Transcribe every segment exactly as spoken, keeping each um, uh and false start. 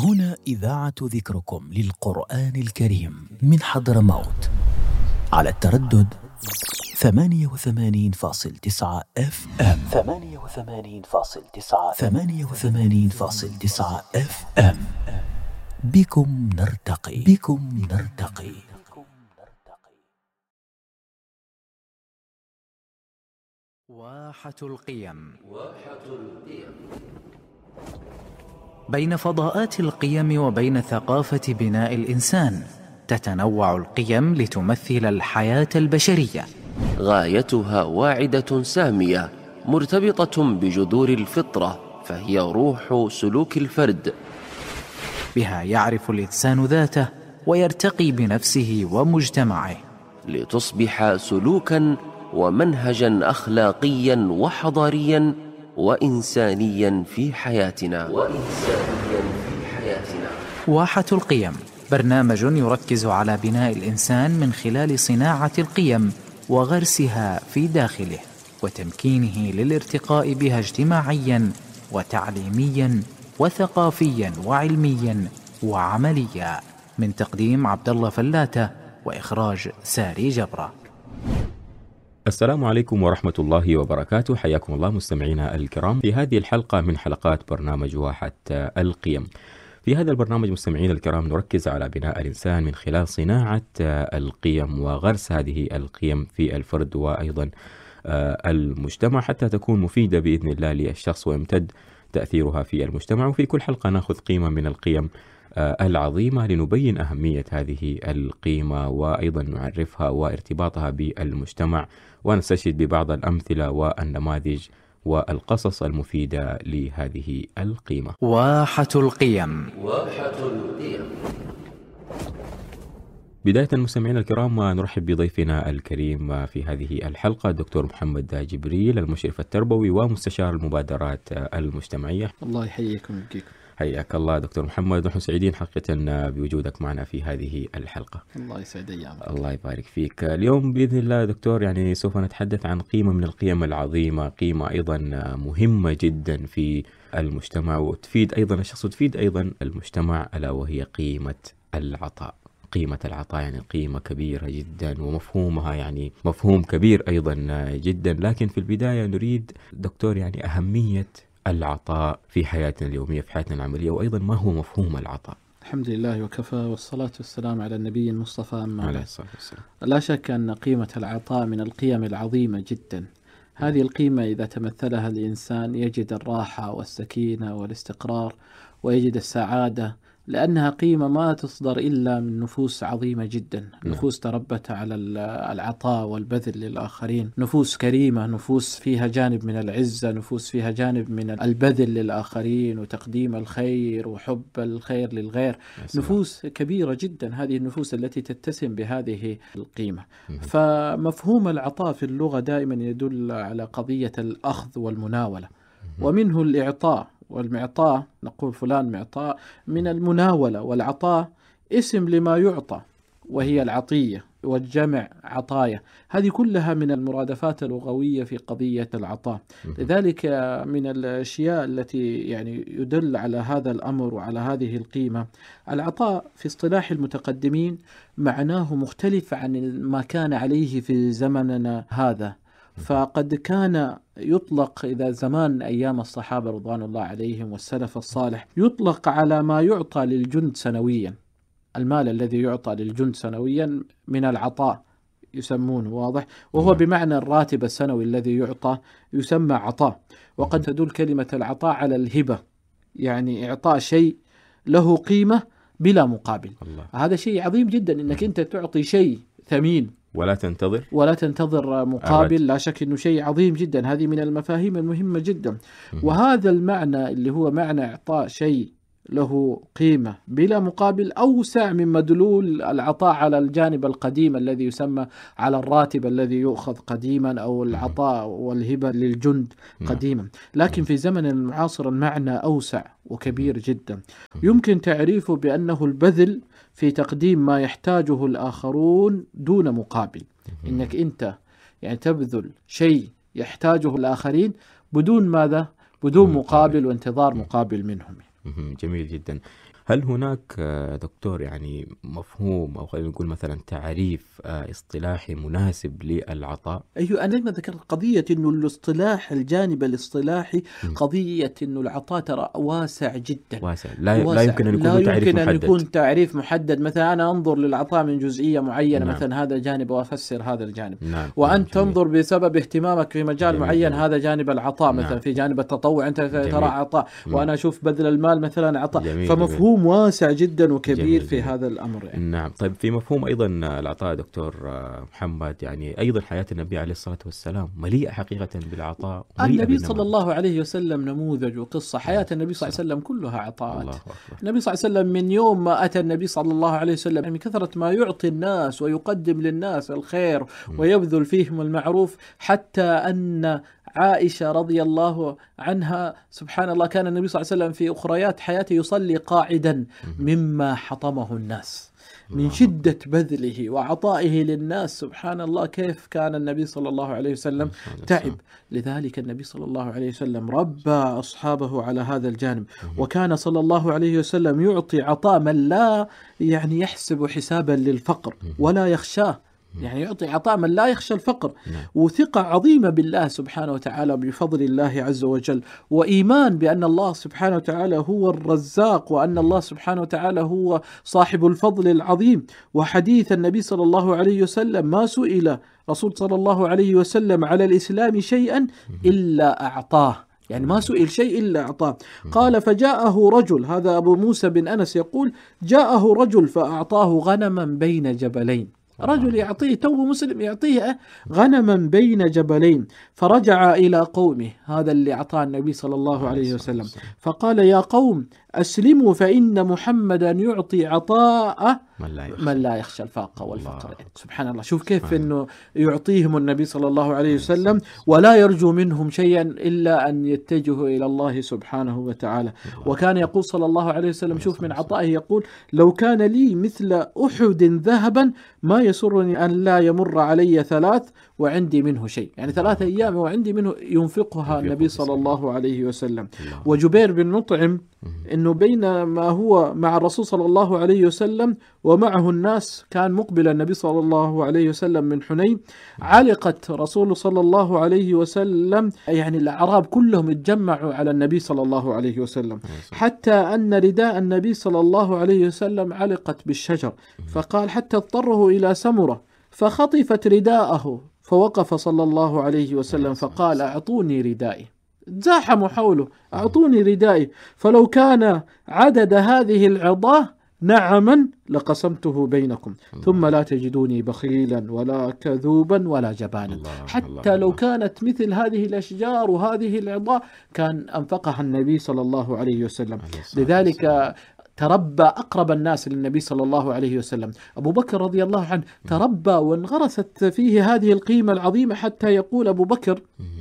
هنا إذاعة ذكركم للقرآن الكريم من حضرموت على التردد ثمانية وثمانين فاصل تسعة اف ام ثمانية وثمانين فاصل تسعة ثمانية وثمانين فاصل تسعة اف ام. بكم نرتقي بكم نرتقي. واحة القيم. واحة القيم. بين فضاءات القيم وبين ثقافة بناء الإنسان تتنوع القيم لتمثل الحياة البشرية. غايتها واعدة سامية مرتبطة بجذور الفطرة، فهي روح سلوك الفرد. بها يعرف الإنسان ذاته ويرتقي بنفسه ومجتمعه لتصبح سلوكا ومنهجا أخلاقيا وحضاريا وإنسانيا في حياتنا وإنسانيا في حياتنا. واحة القيم برنامج يركز على بناء الإنسان من خلال صناعة القيم وغرسها في داخله وتمكينه للارتقاء بها اجتماعيا وتعليميا وثقافيا وعلميا وعمليا. من تقديم عبد الله فلاتة وإخراج ساري جبرة. السلام عليكم ورحمة الله وبركاته. حياكم الله مستمعينا الكرام في هذه الحلقة من حلقات برنامج واحة القيم. في هذا البرنامج مستمعينا الكرام نركز على بناء الإنسان من خلال صناعة القيم وغرس هذه القيم في الفرد وأيضا المجتمع حتى تكون مفيدة بإذن الله للشخص ويمتد تأثيرها في المجتمع. وفي كل حلقة نأخذ قيمة من القيم العظيمة لنبين أهمية هذه القيمة وأيضا نعرفها وارتباطها بالمجتمع ونستشهد ببعض الأمثلة والنماذج والقصص المفيدة لهذه القيمة. واحة القيم. واحة القيم. بداية المستمعين الكرام نرحب بضيفنا الكريم في هذه الحلقة الدكتور محمد جبريل، المشرف التربوي ومستشار المبادرات المجتمعية. الله يحييكم ويبقيكم. حياك الله دكتور محمد، نحن سعيدين حقيقة بوجودك معنا في هذه الحلقة. الله يسعد أيامك. الله يبارك فيك. اليوم بإذن الله دكتور يعني سوف نتحدث عن قيمة من القيم العظيمة، قيمة أيضا مهمة جدا في المجتمع وتفيد أيضا الشخص وتفيد أيضا المجتمع، ألا وهي قيمة العطاء. قيمة العطاء يعني قيمة كبيرة جدا ومفهومها يعني مفهوم كبير أيضا جدا، لكن في البداية نريد دكتور يعني أهمية العطاء في حياتنا اليومية في حياتنا العملية، وأيضا ما هو مفهوم العطاء. الحمد لله وكفى والصلاة والسلام على النبي المصطفى أما عليه بعد. الصلاة والسلام. لا شك أن قيمة العطاء من القيم العظيمة جدا. هذه القيمة إذا تمثلها الإنسان يجد الراحة والسكينة والاستقرار ويجد السعادة، لأنها قيمة ما تصدر إلا من نفوس عظيمة جدا، نفوس تربت على العطاء والبذل للآخرين، نفوس كريمة، نفوس فيها جانب من العزة، نفوس فيها جانب من البذل للآخرين وتقديم الخير وحب الخير للغير. نفوس كبيرة جدا، هذه النفوس التي تتسم بهذه القيمة. فمفهوم العطاء في اللغة دائما يدل على قضية الأخذ والمناولة، ومنه الإعطاء والمعطاء، نقول فلان معطاء من المناولة، والعطاء اسم لما يعطى وهي العطية والجمع عطايا. هذه كلها من المرادفات اللغوية في قضية العطاء. لذلك من الأشياء التي يعني يدل على هذا الأمر وعلى هذه القيمة، العطاء في اصطلاح المتقدمين معناه مختلف عن ما كان عليه في زمننا هذا. فقد كان يطلق إذا زمان أيام الصحابة رضوان الله عليهم والسلف الصالح يطلق على ما يعطى للجند سنويا، المال الذي يعطى للجند سنويا من العطاء يسمونه، واضح، وهو بمعنى الراتب السنوي الذي يعطى يسمى عطاء. وقد تدل كلمة العطاء على الهبة، يعني إعطاء شيء له قيمة بلا مقابل. الله. هذا شيء عظيم جدا، إنك أنت تعطي شيء ثمين ولا تنتظر ولا تنتظر مقابل. أرد. لا شك أنه شيء عظيم جدا، هذه من المفاهيم المهمة جدا. وهذا المعنى اللي هو معنى إعطاء شيء له قيمة بلا مقابل أوسع من مدلول العطاء على الجانب القديم الذي يسمى على الراتب الذي يؤخذ قديما أو العطاء والهبة للجند قديما. لكن في زمن المعاصر المعنى أوسع وكبير جدا، يمكن تعريفه بأنه البذل في تقديم ما يحتاجه الآخرون دون مقابل. إنك أنت يعني تبذل شيء يحتاجه الآخرين بدون ماذا؟ بدون مقابل وانتظار مقابل منهم. جميل جدا. هل هناك دكتور يعني مفهوم أو خلينا نقول مثلا تعريف اصطلاحي مناسب للعطاء؟ أيوة، أنا ما ذكرت قضية إنه الاصطلاح، الجانب الاصطلاحي م. قضية إنه العطاء ترى واسع جدا، واسع لا, واسع. لا يمكن أن يكون لا تعريف يمكن محدد. أن يكون تعريف محدد. مثلا أنا أنظر للعطاء من جزئية معينة، نعم. مثلا هذا جانب وأفسر هذا الجانب، نعم. وأنت نعم. تنظر بسبب اهتمامك في مجال جميل. معين، جميل. هذا جانب العطاء. مثلا نعم. في جانب التطوع أنت جميل. ترى عطاء، وأنا أشوف بذل المال مثلا عطاء. جميل. فمفهوم جميل. واسع جدا وكبير جميل. في جميل. هذا الأمر يعني. نعم. طيب في مفهوم أيضا العطاء دكتور محمد، يعني أيضا حياة النبي عليه الصلاة والسلام مليئة حقيقة بالعطاء. النبي صلى الله عليه وسلم نموذج وقصة. حياة النبي صلى الله عليه وسلم كلها عطاءات. النبي صلى الله عليه وسلم من يوم ما أتى النبي صلى الله عليه وسلم من كثرة ما يعطي الناس ويقدم للناس الخير ويبذل فيهم المعروف، حتى أن عائشة رضي الله عنها سبحان الله كان النبي صلى الله عليه وسلم في أخريات حياته يصلي قاعدا مما حطمه الناس من شدة بذله وعطائه للناس. سبحان الله كيف كان النبي صلى الله عليه وسلم تعب. لذلك النبي صلى الله عليه وسلم ربى أصحابه على هذا الجانب، وكان صلى الله عليه وسلم يعطي عطاء من لا يعني يحسب حسابا للفقر ولا يخشاه، يعني يعطي عطاء من لا يخشى الفقر، وثقة عظيمة بالله سبحانه وتعالى بفضل الله عز وجل، وإيمان بأن الله سبحانه وتعالى هو الرزاق، وأن الله سبحانه وتعالى هو صاحب الفضل العظيم. وحديث النبي صلى الله عليه وسلم ما سئل رسول صلى الله عليه وسلم على الإسلام شيئا إلا أعطاه، يعني ما سئل شيء إلا أعطاه. قال فجاءه رجل، هذا أبو موسى بن أنس يقول جاءه رجل فأعطاه غنما بين جبلين، رجل يعطيه تو مسلم يعطيه غنما بين جبلين، فرجع إلى قومه، هذا اللي أعطاه النبي صلى الله عليه وسلم، فقال يا قوم أسلموا فإن محمدا يعطي عطاء من لا يخشى الفاقة والفقر. سبحان الله، شوف كيف أنه يعطيهم النبي صلى الله عليه وسلم ولا يرجو منهم شيئا إلا أن يتجهوا إلى الله سبحانه وتعالى. وكان يقول صلى الله عليه وسلم، شوف من عطائه يقول لو كان لي مثل أحد ذهبا ما يسرني أن لا يمر علي ثلاث وعندي منه شيء، يعني ثلاثة أيام وعندي منه ينفقها النبي صلى الله عليه وسلم. وجبير بن مطعم إنه بين ما هو مع الرسول صلى الله عليه وسلم ومعه الناس، كان مقبل النبي صلى الله عليه وسلم من حنين، علقت رسول صلى الله عليه وسلم، يعني الأعراب كلهم اتجمعوا على النبي صلى الله عليه وسلم، حتى أن رداء النبي صلى الله عليه وسلم علقت بالشجر، فقال حتى اضطره إلى سمرة فخطفت رداءه، فوقف صلى الله عليه وسلم فقال أعطوني ردائي، تزاحموا حوله أعطوني ردائي، فلو كان عدد هذه العظاه نعما لقسمته بينكم، ثم لا تجدوني بخيلا ولا كذوبا ولا جبانا. حتى لو كانت مثل هذه الأشجار وهذه العظاه كان أنفقها النبي صلى الله عليه وسلم. لذلك تربى أقرب الناس للنبي صلى الله عليه وسلم أبو بكر رضي الله عنه، تربى وانغرست فيه هذه القيمة العظيمة، حتى يقول أبو بكر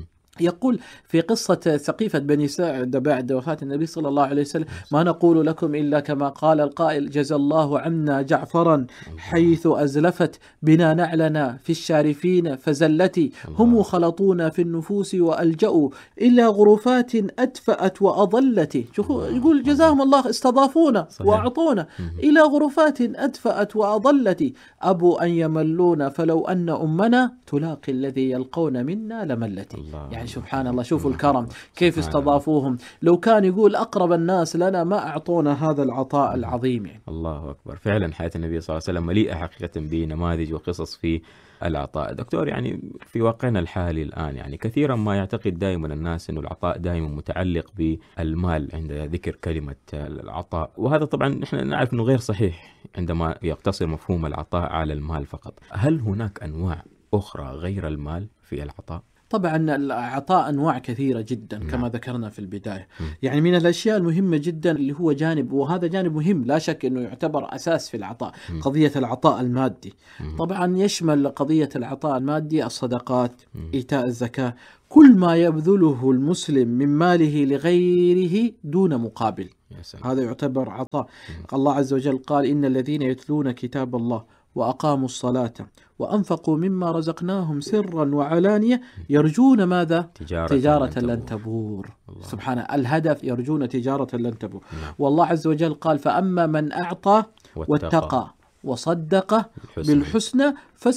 يقول في قصة سقيفة بني ساعد بعد وفاة النبي صلى الله عليه وسلم ما نقول لكم إلا كما قال القائل جزى الله عنا جعفرا حيث أزلفت بنا نعلنا في الشارفين فزلتي هم خلطونا في النفوس وألجأوا إلى غرفات أدفأت وأضلت. يقول جزاهم الله استضافونا وأعطونا إلى غرفات أدفأت وأضلت، أبوا أن يملونا فلو أن أمنا تلاقي الذي يلقون منا لملتي. يعني سبحان الله، شوفوا الكرم كيف استضافوهم، لو كان يقول أقرب الناس لنا ما أعطونا هذا العطاء العظيم يعني. الله أكبر، فعلا حياة النبي صلى الله عليه وسلم مليئة حقيقة بنماذج وقصص في العطاء. دكتور، يعني في واقعنا الحالي الآن يعني كثيرا ما يعتقد دائما الناس أنه العطاء دائما متعلق بالمال عند ذكر كلمة العطاء، وهذا طبعا نحن نعرف أنه غير صحيح عندما يقتصر مفهوم العطاء على المال فقط. هل هناك أنواع أخرى غير المال في العطاء؟ طبعا العطاء أنواع كثيرة جدا كما ذكرنا في البداية. يعني من الأشياء المهمة جدا اللي هو جانب، وهذا جانب مهم لا شك أنه يعتبر أساس في العطاء، قضية العطاء المادي. طبعا يشمل قضية العطاء المادي الصدقات، إيتاء الزكاة، كل ما يبذله المسلم من ماله لغيره دون مقابل، هذا يعتبر عطاء. الله عز وجل قال إن الذين يتلون كتاب الله وأقاموا الصلاة وأنفقوا مما رزقناهم سرا وعلانية يرجون ماذا؟ تجارة, تجارة لن لن تبور. الله. سبحانه، الهدف يرجون تجارة لن تبور. نعم. والله عز وجل قال فأما من أعطى واتقى, واتقى وصدق بالحسنى, بالحسنى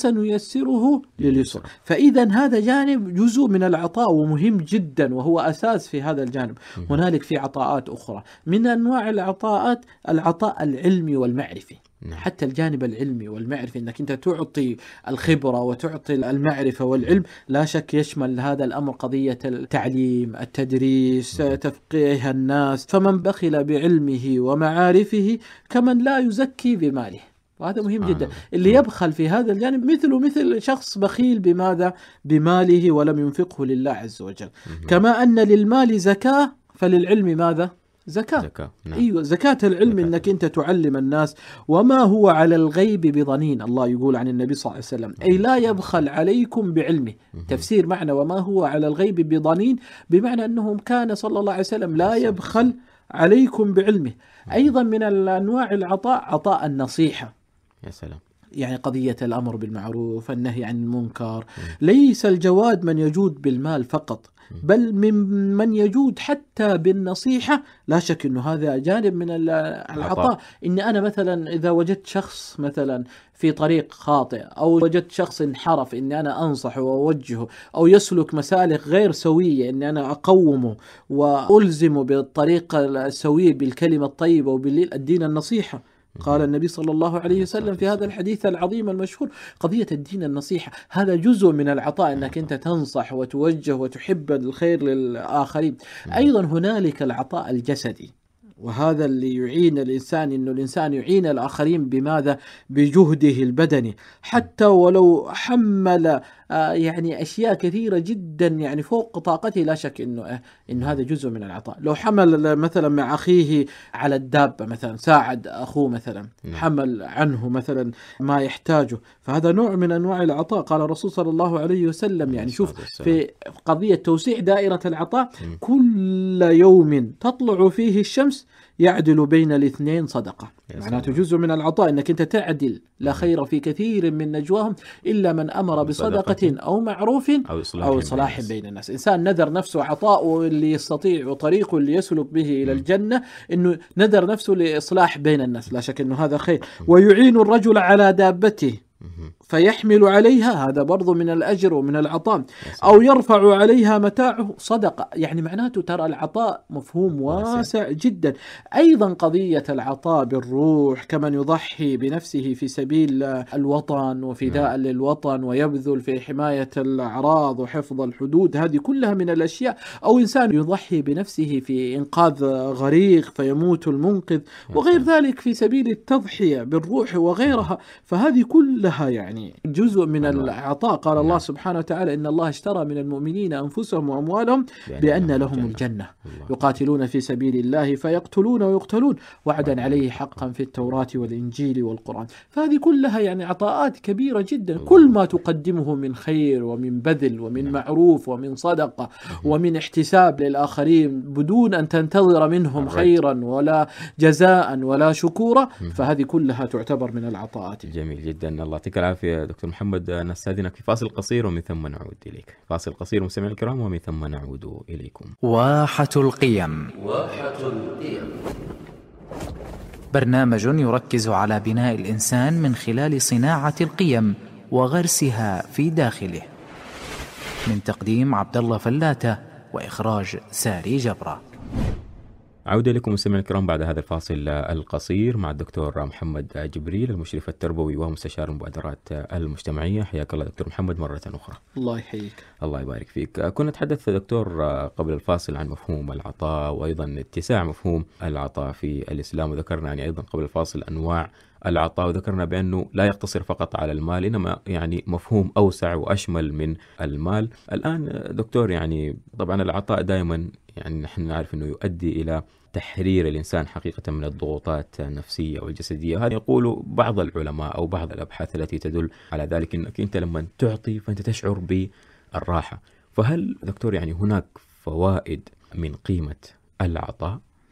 فسنيسره لليسر. فإذا هذا جانب جزء من العطاء ومهم جدا وهو أساس في هذا الجانب. هنالك في عطاءات أخرى من أنواع العطاءات، العطاء العلمي والمعرفي. نعم. حتى الجانب العلمي والمعرفي، أنك أنت تعطي الخبرة وتعطي المعرفة والعلم، لا شك يشمل هذا الأمر قضية التعليم، التدريس، تفقيه الناس. فمن بخل بعلمه ومعارفه كمن لا يزكي بماله، وهذا مهم آه. جدا. اللي يبخل في هذا الجانب مثله مثل شخص بخيل بماذا؟ بماله ولم ينفقه لله عز وجل. كما أن للمال زكاة فللعلم ماذا؟ زكاة. زكاة. نعم. أيوة، زكاة العلم زكاة. إنك أنت تعلم الناس. وما هو على الغيب بضنين، الله يقول عن النبي صلى الله عليه وسلم، أي لا يبخل عليكم بعلمه. تفسير معنى وما هو على الغيب بضنين بمعنى أنه كان صلى الله عليه وسلم لا يبخل عليكم بعلمه. أيضا من الأنواع العطاء عطاء النصيحة. يا سلام. يعني قضية الأمر بالمعروف، النهي عن المنكر. ليس الجواد من يجود بالمال فقط، بل من من يجود حتى بالنصيحة. لا شك أنه هذا جانب من العطاء. إن أنا مثلا إذا وجدت شخص مثلا في طريق خاطئ، أو وجدت شخص انحرف، إني أنا أنصحه وأوجهه، أو يسلك مسالك غير سوية، إني أنا أقومه وألزمه بالطريقة السوية بالكلمة الطيبة وبالدين النصيحة. قال النبي صلى الله عليه وسلم في هذا الحديث العظيم المشهور قضية الدين النصيحة. هذا جزء من العطاء، أنك أنت تنصح وتوجه وتحب الخير للآخرين. أيضا هنالك العطاء الجسدي، وهذا اللي يعين الإنسان، إنه الإنسان يعين الآخرين بماذا؟ بجهده البدني، حتى ولو حمل آه يعني أشياء كثيرة جدا يعني فوق طاقته. لا شك إنه آه إنه هذا جزء من العطاء. لو حمل مثلا مع أخيه على الدابة مثلا، ساعد أخوه مثلا، حمل عنه مثلا ما يحتاجه، فهذا نوع من أنواع العطاء. قال الرسول صلى الله عليه وسلم، يعني شوف في قضية توسيع دائرة العطاء، كل يوم تطلع فيه الشمس يعدل بين الاثنين صدقة. معناته جزء من العطاء أنك أنت تعدل. لا خير في كثير من نجواهم إلا من أمر بصدقة أو معروف أو إصلاح, أو إصلاح بين, بين الناس. إنسان نذر نفسه عطاء اللي يستطيع وطريقه اللي يسلك به إلى الجنة، إنه نذر نفسه لإصلاح بين الناس. لا شك أنه هذا خير. ويعين الرجل على دابته فيحمل عليها، هذا برضو من الأجر ومن العطاء. أو يرفع عليها متاعه صدقة. يعني معناته ترى العطاء مفهوم واسع جدا. أيضا قضية العطاء بالروح، كمن يضحي بنفسه في سبيل الوطن وفداء للوطن، ويبذل في حماية الأعراض وحفظ الحدود، هذه كلها من الأشياء. أو إنسان يضحي بنفسه في إنقاذ غريق فيموت المنقذ، وغير ذلك في سبيل التضحية بالروح وغيرها. فهذه كلها يعني جزء من العطاء. قال الله سبحانه وتعالى إن الله اشترى من المؤمنين أنفسهم وأموالهم بأن لهم الجنة يقاتلون في سبيل الله فيقتلون ويقتلون وعدا عليه حقا في التوراة والإنجيل والقرآن. فهذه كلها يعني عطاءات كبيرة جدا. كل ما تقدمه من خير ومن بذل ومن معروف ومن صدقة ومن احتساب للآخرين بدون أن تنتظر منهم خيرا ولا جزاء ولا شكورا، فهذه كلها تعتبر من العطاءات. جميل جدا. الله يعطيك العافية دكتور محمد. نستأذنك في فاصل قصير ومن ثم نعود إليك. فاصل قصير مستمعينا الكرام ومن ثم نعود إليكم. واحة القيم. واحة القيم برنامج يركز على بناء الإنسان من خلال صناعة القيم وغرسها في داخله. من تقديم عبد الله فلاتة وإخراج ساري جبرة. عودة لكم مستمعينا الكرام بعد هذا الفاصل القصير مع الدكتور محمد جبريل، المشرف التربوي ومستشار المبادرات المجتمعية. حياك الله دكتور محمد مرة أخرى. الله يحييك. الله يبارك فيك. كنا نتحدث دكتور قبل الفاصل عن مفهوم العطاء، وأيضا اتساع مفهوم العطاء في الإسلام، وذكرنا يعني أيضا قبل الفاصل أنواع العطاء، وذكرنا بأنه لا يقتصر فقط على المال، إنما يعني مفهوم أوسع وأشمل من المال. الآن دكتور يعني طبعا العطاء دائما يعني نحن نعرف أنه يؤدي إلى تحرير الإنسان حقيقة من الضغوطات النفسية والجسدية. هذا يقول بعض العلماء أو بعض الأبحاث التي تدل على ذلك، أنك أنت لما تعطي فأنت تشعر بالراحة. فهل دكتور يعني هناك فوائد من قيمة العطاء؟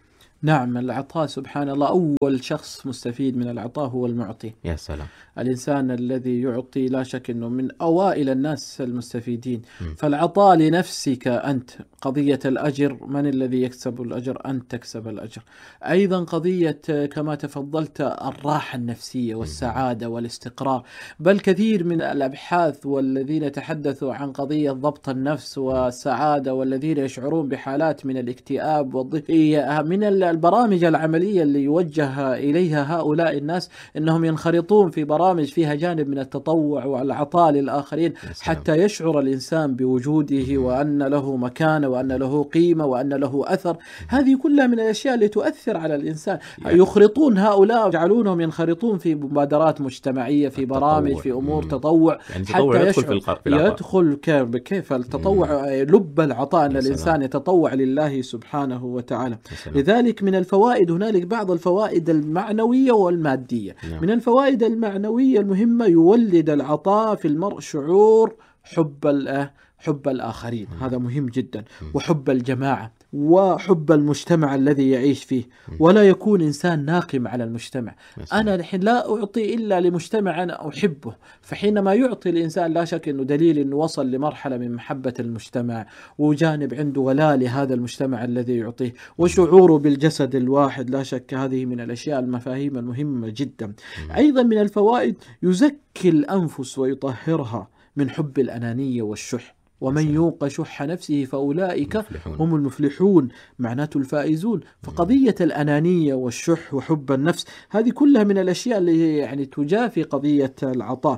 نعم، العطاء سبحان الله أول شخص مستفيد من العطاء هو المعطي. يا سلام. الإنسان الذي يعطي لا شك أنه من أوائل الناس المستفيدين. م. فالعطاء لنفسك أنت، قضية الأجر، من الذي يكسب الأجر؟ أنت تكسب الأجر. أيضا قضية كما تفضلت الراحة النفسية والسعادة والاستقرار، بل كثير من الأبحاث والذين تحدثوا عن قضية ضبط النفس والسعادة والذين يشعرون بحالات من الاكتئاب والضيق، من البرامج العملية اللي يوجه إليها هؤلاء الناس أنهم ينخرطون في برامج فيها جانب من التطوع والعطاء للآخرين حتى يشعر الإنسان بوجوده وأن له مكانة وأن له قيمة وأن له أثر. هذه كلها من الأشياء اللي تؤثر على الإنسان. يخرطون هؤلاء يجعلونهم ينخرطون في مبادرات مجتمعية، في برامج، في أمور تطوع، يعني حتى يدخل يشعر في العطاء. يدخل كيف التطوع لب العطاء، أن الإنسان يتطوع لله سبحانه وتعالى. لذلك من الفوائد هنالك بعض الفوائد المعنوية والمادية. نعم. من الفوائد المعنوية المهمة، يولد العطاء في المرء شعور حب حب الآخرين، مم. هذا مهم جدا، مم. وحب الجماعة وحب المجتمع الذي يعيش فيه، مم. ولا يكون إنسان ناقم على المجتمع. مثلا. أنا الحين لا أعطي إلا لمجتمع أنا أحبه، فحينما يعطي الإنسان لا شك أنه دليل أنه وصل لمرحلة من محبة المجتمع، وجانب عنده ولاء لهذا المجتمع الذي يعطيه، وشعوره بالجسد الواحد. لا شك هذه من الأشياء المفاهيم المهمة جدا. مم. أيضا من الفوائد، يزكي الأنفس ويطهرها من حب الأنانية والشح، ومن يوق شح نفسه فأولئك المفلحون. هم المفلحون، معناته الفائزون. فقضية الأنانية والشح وحب النفس هذه كلها من الأشياء اللي يعني تجافي قضية العطاء.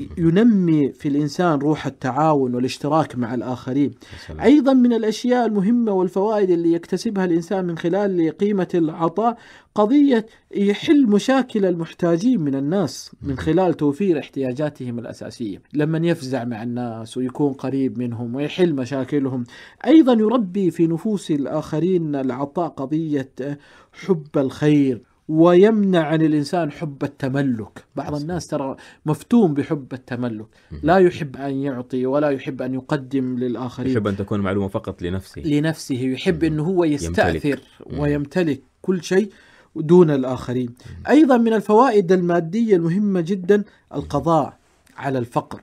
ينمي في الإنسان روح التعاون والاشتراك مع الآخرين. أيضا من الأشياء المهمة والفوائد اللي يكتسبها الإنسان من خلال قيمة العطاء، قضية يحل مشاكل المحتاجين من الناس من خلال توفير احتياجاتهم الأساسية، لما يفزع مع الناس ويكون قريب منهم ويحل مشاكلهم. أيضا يربي في نفوس الآخرين العطاء قضية حب الخير، ويمنع عن الإنسان حب التملك. بعض الناس ترى مفتون بحب التملك، لا يحب أن يعطي ولا يحب أن يقدم للآخرين، يحب أن تكون معلومة فقط لنفسه لنفسه يحب أنه هو يستأثر ويمتلك كل شيء دون الآخرين. أيضا من الفوائد المادية المهمة جدا القضاء على الفقر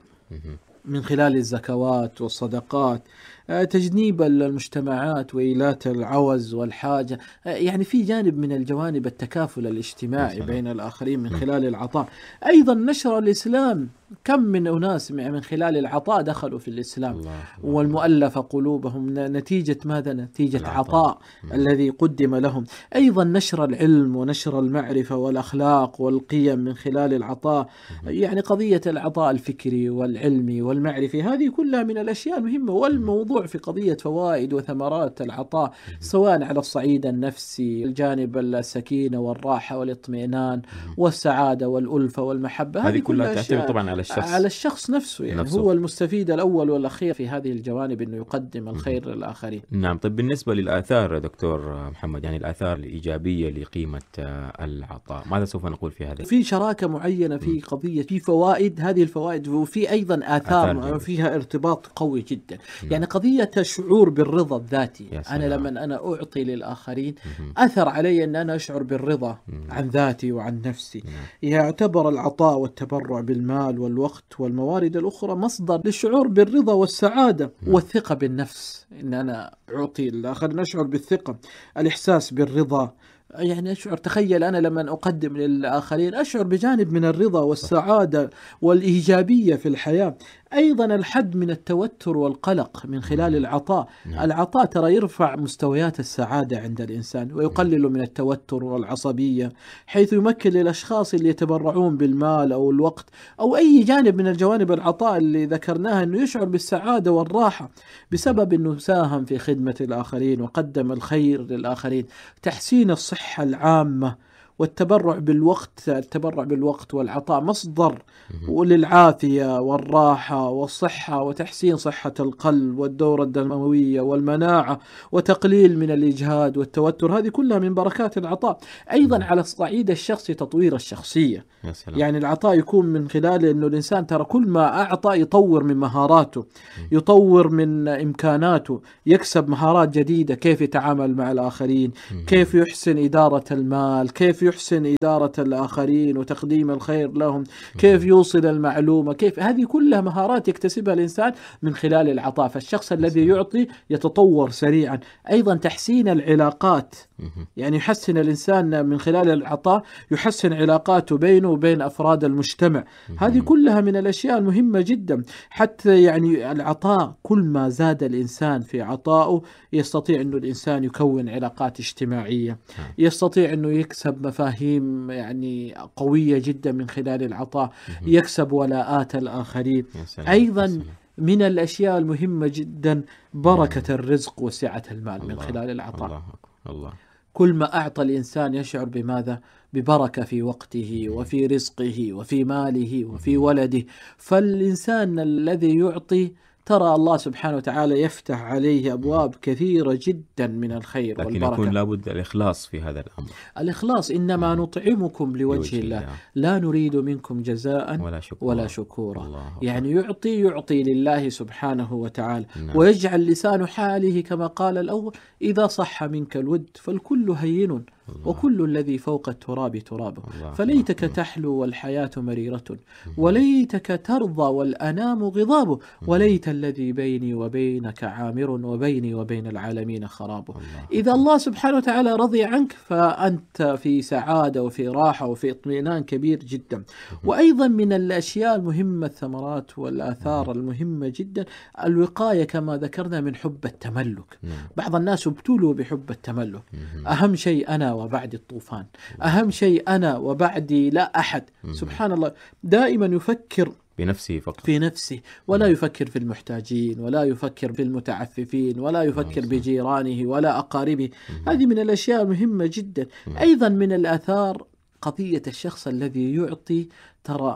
من خلال الزكوات والصدقات، تجنيب المجتمعات وإيلات العوز والحاجة. يعني في جانب من الجوانب التكافل الاجتماعي بين الآخرين من خلال العطاء. أيضا نشر الإسلام، كم من أناس من خلال العطاء دخلوا في الإسلام، الله الله والمؤلف قلوبهم نتيجة ماذا؟ نتيجة العطاء. عطاء الذي قدم لهم. أيضا نشر العلم ونشر المعرفة والأخلاق والقيم من خلال العطاء. يعني قضية العطاء الفكري والعلمي والمعرفي هذه كلها من الأشياء المهمة. والموضوع في قضية فوائد وثمرات العطاء سواء على الصعيد النفسي، الجانب السكينة والراحة والاطمئنان والسعادة والألفة والمحبة، هذه كلها تعتمد طبعا على الشخص على الشخص نفسه. يعني نفسه. هو المستفيد الأول والأخير في هذه الجوانب، أنه يقدم الخير للآخرين. نعم. طيب بالنسبة للآثار دكتور محمد، يعني الآثار الإيجابية لقيمة العطاء، ماذا سوف نقول في هذا؟ في شراكة معينة في قضية، في فوائد، هذه الفوائد وفي أيضا آثار, آثار فيها ارتباط قوي جدا. مم. يعني قضية الشعور بالرضا الذاتي. أنا لما أنا أعطي للآخرين مم. أثر علي أن أنا أشعر بالرضا مم. عن ذاتي وعن نفسي. مم. يعتبر العطاء والتبرع بالمال والوقت والموارد الأخرى مصدر للشعور بالرضا والسعادة مم. والثقة بالنفس. إن أنا أعطي الآخر نشعر بالثقة، الإحساس بالرضا. يعني أشعر، تخيل أنا لما أقدم للآخرين أشعر بجانب من الرضا والسعادة والإيجابية في الحياة. أيضا الحد من التوتر والقلق من خلال العطاء. العطاء ترى يرفع مستويات السعادة عند الإنسان ويقلل من التوتر والعصبية، حيث يمكن للأشخاص اللي يتبرعون بالمال أو الوقت أو أي جانب من الجوانب العطاء اللي ذكرناها أنه يشعر بالسعادة والراحة بسبب أنه ساهم في خدمة الآخرين وقدم الخير للآخرين. تحسين الصحة العامة والتبرع بالوقت، التبرع بالوقت والعطاء مصدر للعافية والراحة والصحة وتحسين صحة القلب والدورة الدموية والمناعة وتقليل من الإجهاد والتوتر. هذه كلها من بركات العطاء. أيضا على الصعيد الشخصي تطوير الشخصية، يعني العطاء يكون من خلال أنه الإنسان ترى كل ما أعطى يطور من مهاراته، يطور من إمكاناته، يكسب مهارات جديدة، كيف يتعامل مع الآخرين، كيف يحسن إدارة المال، كيف يحسن إدارة الآخرين وتقديم الخير لهم، كيف يوصل المعلومة، كيف هذه كلها مهارات يكتسبها الإنسان من خلال العطاء. فالشخص الذي يعطي يتطور سريعا. أيضا تحسين العلاقات، يعني يحسن الإنسان من خلال العطاء يحسن علاقاته بينه وبين أفراد المجتمع. هذه كلها من الأشياء المهمة جدا. حتى يعني العطاء كل ما زاد الإنسان في عطائه يستطيع أنه الإنسان يكون علاقات اجتماعية، يستطيع أنه يكسب مفاهيم يعني قوية جدا من خلال العطاء، يكسب ولاءات الآخرين. أيضا من الأشياء المهمة جدا بركة الرزق وسعة المال من خلال العطاء. الله الله. كل ما أعطى الإنسان يشعر بماذا؟ ببركة في وقته وفي رزقه وفي ماله وفي ولده. فالإنسان الذي يعطي ترى الله سبحانه وتعالى يفتح عليه أبواب كثيرة جدا من الخير لكن والبركة. يكون لابد الإخلاص في هذا الأمر. الإخلاص إنما نطعمكم لوجه الله, الله لا نريد منكم جزاء ولا شكورا, ولا شكورا. يعني يعطي يعطي لله سبحانه وتعالى. نعم. ويجعل لسان حاله كما قال الأول إذا صح منك الود فالكل هين الله. وكل الذي فوق التراب ترابه. فليتك تحلو والحياة مريرة وليتك ترضى والأنام غضابه وليت الذي بيني وبينك عامر وبيني وبين العالمين خرابه. إذا الله سبحانه وتعالى رضي عنك فأنت في سعادة وفي راحة وفي اطمئنان كبير جدا. وأيضا من الأشياء المهمة الثمرات والآثار المهمة جدا الوقاية كما ذكرنا من حب التملك. بعض الناس ابتلوا بحب التملك. أهم شيء أنا وبعد الطوفان، أهم شيء أنا وبعدي لا أحد. سبحان الله، دائما يفكر بنفسه فقط، في نفسه، ولا يفكر في المحتاجين ولا يفكر في المتعففين ولا يفكر بجيرانه ولا أقاربه. هذه من الأشياء المهمة جدا. أيضا من الآثار قضية الشخص الذي يعطي ترى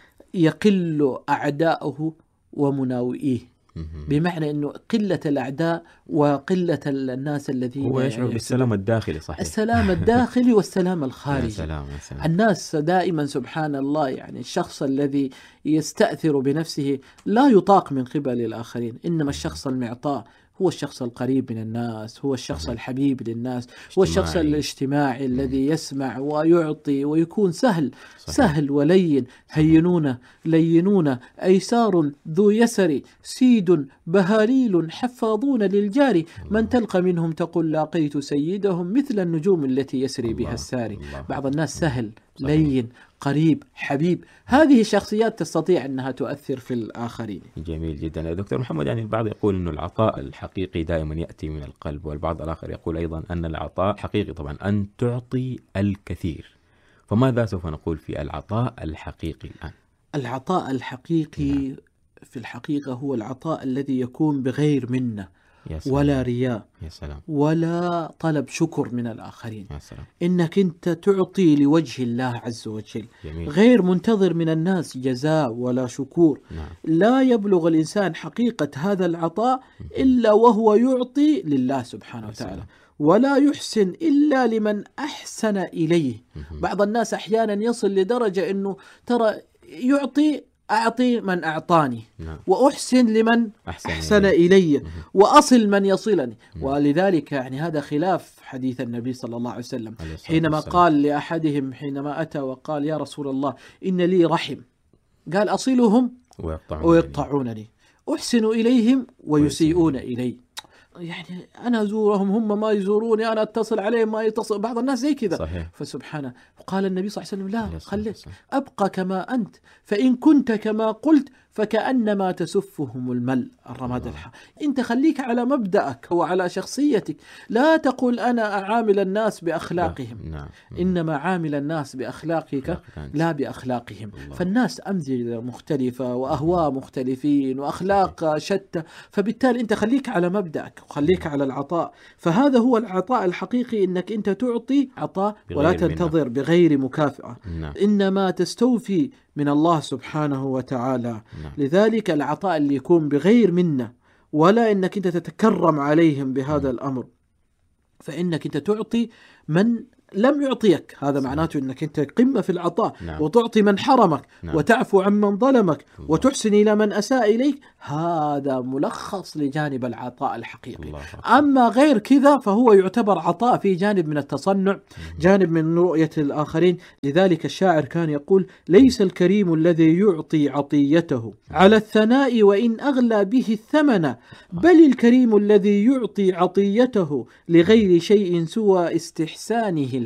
يقل أعداؤه ومناوئيه، بمعنى أنه قلة الأعداء وقلة الناس الذين هو يشعر بالسلام الداخلي. صحيح، السلام الداخلي والسلام الخارجي. سلام سلام. الناس دائما سبحان الله يعني الشخص الذي يستأثر بنفسه لا يطاق من قبل الآخرين، إنما الشخص المعطاء هو الشخص القريب من الناس، هو الشخص الحبيب للناس، هو الشخص الاجتماعي الذي يسمع ويعطي ويكون سهل. صحيح. سهل ولين، هينون لينون أيسار ذو يسر سيد بهاليل حفاظون للجار من تلقى منهم تقول لاقيت سيدهم مثل النجوم التي يسري بها الساري. بعض الناس سهل لين قريب حبيب. هذه الشخصيات تستطيع أنها تؤثر في الآخرين. جميل جدا يا دكتور محمد. يعني البعض يقول أن العطاء الحقيقي دائما يأتي من القلب، والبعض الآخر يقول أيضا أن العطاء حقيقي طبعا أن تعطي الكثير. فماذا سوف نقول في العطاء الحقيقي الآن؟ العطاء الحقيقي نعم. في الحقيقة هو العطاء الذي يكون بغير منة ولا رياء يا سلام. ولا طلب شكر من الآخرين. يا سلام. إنك أنت تعطي لوجه الله عز وجل. جميل. غير منتظر من الناس جزاء ولا شكور. نعم. لا يبلغ الإنسان حقيقة هذا العطاء إلا وهو يعطي لله سبحانه وتعالى، ولا يحسن إلا لمن أحسن إليه. بعض الناس أحيانا يصل لدرجة أنه ترى يعطي أعطي من أعطاني. نعم. وأحسن لمن أحسن, أحسن إلي وأصل من يصلني. ولذلك يعني هذا خلاف حديث النبي صلى الله عليه وسلم حينما قال لأحدهم حينما أتى وقال يا رسول الله إن لي رحم، قال أصلهم ويقطعونني, ويقطعونني أحسن إليهم ويسيئون إلي. يعني أنا أزورهم هم ما يزوروني، أنا أتصل عليهم ما يتصل. بعض الناس زي كذا. فسبحانه قال النبي صلى الله عليه وسلم لا خليك أبقى كما أنت، فإن كنت كما قلت فكأنما تسفهم المل الرماد الحار. أنت خليك على مبدأك وعلى شخصيتك، لا تقول أنا أعامل الناس بأخلاقهم، نعم. إنما عامل الناس بأخلاقك لا بأخلاقهم. فالناس أمزجة مختلفة وأهواء مختلفين وأخلاق شتى، فبالتالي أنت خليك على مبدأك وخليك على العطاء. فهذا هو العطاء الحقيقي، إنك أنت تعطي عطاء ولا تنتظر بغير مكافأة. نعم. إنما تستوفي من الله سبحانه وتعالى. نعم. لذلك العطاء اللي يكون بغير منة، ولا إنك أنت تتكرم عليهم بهذا الأمر، فإنك أنت تعطي من لم يعطيك، هذا معناته أنك أنت قمة في العطاء. نعم. وتعطي من حرمك. نعم. وتعفو عن من ظلمك. الله. وتحسن إلى من أساء إليك. هذا ملخص لجانب العطاء الحقيقي. الله. أما غير كذا فهو يعتبر عطاء في جانب من التصنع، جانب من رؤية الآخرين. لذلك الشاعر كان يقول: ليس الكريم الذي يعطي عطيته على الثناء وإن أغلى به الثمن، بل الكريم الذي يعطي عطيته لغير شيء سوى استحسانه